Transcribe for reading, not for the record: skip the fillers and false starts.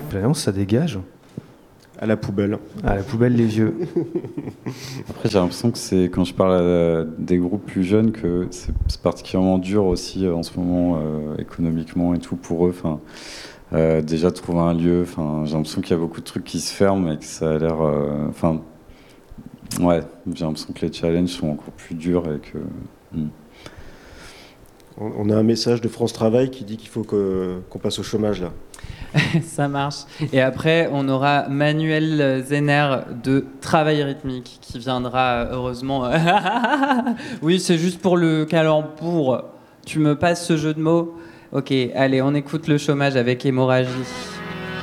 L'annonce, ça dégage. À la poubelle. À la poubelle, les vieux. Après, j'ai l'impression que c'est quand je parle des groupes plus jeunes que c'est particulièrement dur aussi en ce moment économiquement et tout pour eux. Enfin, déjà trouver un lieu. Enfin, j'ai l'impression qu'il y a beaucoup de trucs qui se ferment et que ça a l'air. Enfin, ouais, j'ai l'impression que les challenges sont encore plus durs et que. On a un message de France Travail qui dit qu'il faut qu'on passe au chômage là. Ça marche. Et après, on aura Manuel Zenner de Travail Rythmique qui viendra, heureusement. Oui, c'est juste pour le calembour. Tu me passes ce jeu de mots ? Ok, allez, on écoute le chômage avec Hémorragie.